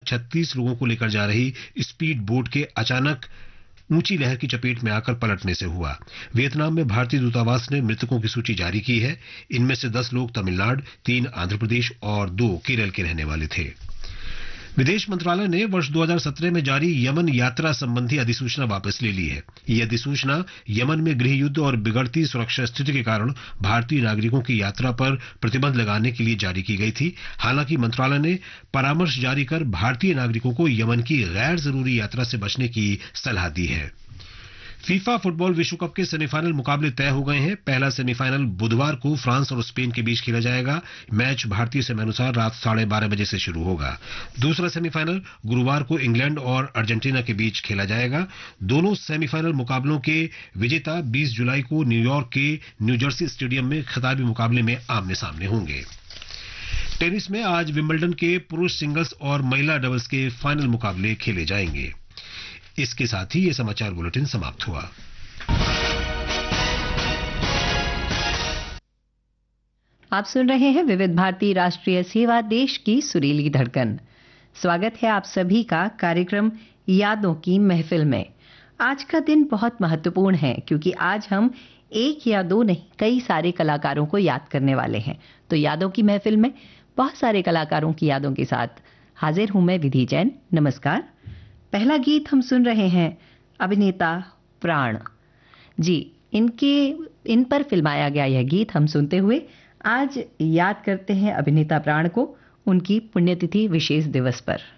36 लोगों को लेकर जा रही स्पीड बोट के अचानक ऊंची लहर की चपेट में आकर पलटने से हुआ। वियतनाम में भारतीय दूतावास ने मृतकों की सूची जारी की है। इनमें से 10 लोग तमिलनाडु, 3 आंध्र प्रदेश और 2 केरल के रहने वाले थे। विदेश मंत्रालय ने वर्ष 2017 में जारी यमन यात्रा संबंधी अधिसूचना वापस ले ली है। यह अधिसूचना यमन में गृह युद्ध और बिगड़ती सुरक्षा स्थिति के कारण भारतीय नागरिकों की यात्रा पर प्रतिबंध लगाने के लिए जारी की गई थी। हालांकि मंत्रालय ने परामर्श जारी कर भारतीय नागरिकों को यमन की गैर जरूरी यात्रा से बचने की सलाह दी है। फीफा फुटबॉल विश्व कप के सेमीफाइनल मुकाबले तय हो गए हैं। पहला सेमीफाइनल बुधवार को फ्रांस और स्पेन के बीच खेला जाएगा। मैच भारतीय समय अनुसार रात 12:30 बजे से शुरू होगा। दूसरा सेमीफाइनल गुरुवार को इंग्लैंड और अर्जेंटीना के बीच खेला जाएगा। दोनों सेमीफाइनल मुकाबलों के विजेता 20 जुलाई को न्यूयॉर्क के न्यू जर्सी स्टेडियम में खिताबी मुकाबले में आमने सामने होंगे। टेनिस में आज विंबलडन के पुरुष सिंगल्स और महिला डबल्स के फाइनल मुकाबले खेले जाएंगे। इसके साथ ही ये समाचार बुलेटिन समाप्त हुआ। आप सुन रहे हैं विविध भारती राष्ट्रीय सेवा, देश की सुरीली धड़कन। स्वागत है आप सभी का कार्यक्रम यादों की महफिल में। आज का दिन बहुत महत्वपूर्ण है क्योंकि आज हम एक या दो नहीं कई सारे कलाकारों को याद करने वाले हैं। तो यादों की महफिल में बहुत सारे कलाकारों की यादों के साथ हाजिर हूं मैं विधि जैन। नमस्कार। पहला गीत हम सुन रहे हैं अभिनेता प्राण जी, इन पर फिल्माया गया यह गीत हम सुनते हुए आज याद करते हैं अभिनेता प्राण को उनकी पुण्यतिथि विशेष दिवस पर।